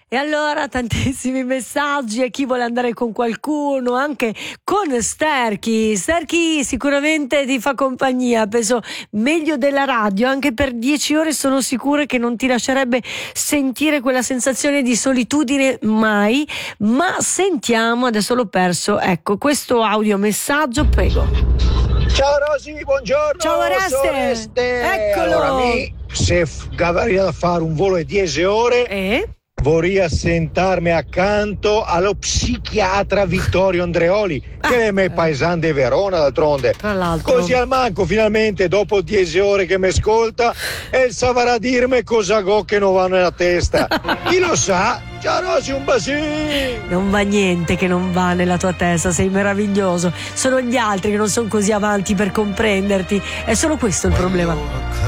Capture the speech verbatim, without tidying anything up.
E allora tantissimi messaggi a chi vuole andare con qualcuno, anche con Sterchi. Sterchi sicuramente ti fa compagnia, penso meglio della radio, anche per dieci ore sono sicura che non ti lascerebbe sentire quella sensazione di solitudine mai. Ma sentiamo, adesso l'ho perso, ecco questo audio messaggio, prego. Ciao Rosy, buongiorno. Ciao Oreste, sono Oreste. eccolo. Allora, mi, se f- avrei da fare un volo di dieci ore, Eh? vorrei assentarmi accanto allo psichiatra Vittorio Andreoli, che è me paesano di Verona d'altronde. Tra l'altro. Così al manco finalmente dopo dieci ore che mi ascolta e saprà dirmi cosa go che non va nella testa. Chi lo sa? Ciao Rosy, un basino. Non va niente che non va nella tua testa, sei meraviglioso. Sono gli altri che non sono così avanti per comprenderti. È solo questo il problema.